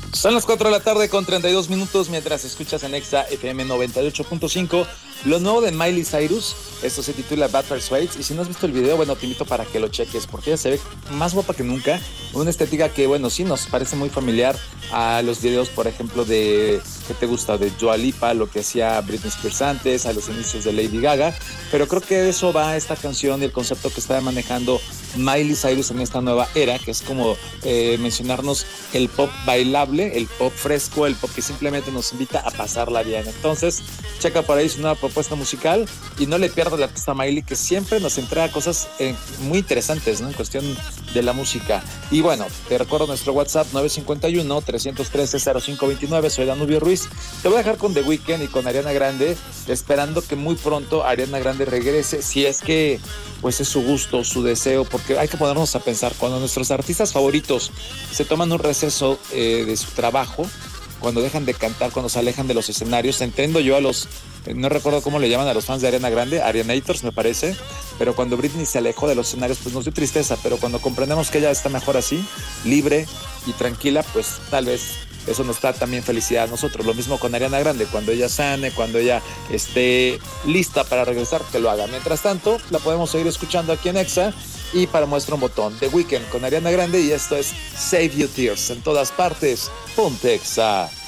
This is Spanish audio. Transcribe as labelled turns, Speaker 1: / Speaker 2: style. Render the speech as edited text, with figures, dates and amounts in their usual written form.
Speaker 1: Son las 4 de la tarde con 32 minutos mientras escuchas en Exa FM 98.5 lo nuevo de Miley Cyrus. Esto se titula Bad Persuades y si no has visto el video, bueno, te invito para que lo cheques porque ella se ve más guapa que nunca. Una estética que, bueno, sí nos parece muy familiar a los videos, por ejemplo, de ¿qué te gusta? De Dua Lipa, lo que hacía Britney Spears antes, a los inicios de Lady Gaga. Pero creo que de eso va esta canción y el concepto que está manejando Miley Cyrus en esta nueva era, que es como mencionarnos el pop bailable, el pop fresco, el pop que simplemente nos invita a pasarla bien. Entonces, checa por ahí su nueva propuesta musical y no le pierdas la artista Miley, que siempre nos entrega cosas muy interesantes, ¿no? En cuestión de la música. Y bueno, te recuerdo nuestro WhatsApp 951-313-0529. Soy Danubio Ruiz. Te voy a dejar con The Weeknd y con Ariana Grande, esperando que muy pronto Ariana Grande regrese, si es que pues es su gusto, su deseo, porque hay que ponernos a pensar, cuando nuestros artistas favoritos se toman un receso de su trabajo, cuando dejan de cantar, cuando se alejan de los escenarios, entiendo yo a los, no recuerdo cómo le llaman a los fans de Ariana Grande, Arianators me parece, pero cuando Britney se alejó de los escenarios, pues nos dio tristeza, pero cuando comprendemos que ella está mejor así, libre y tranquila, pues tal vez eso nos da también felicidad a nosotros. Lo mismo con Ariana Grande, cuando ella sane, cuando ella esté lista para regresar, que lo haga. Mientras tanto, la podemos seguir escuchando aquí en Exa y para muestra un botón. The Weeknd con Ariana Grande y esto es Save Your Tears. En todas partes, ponte Exa.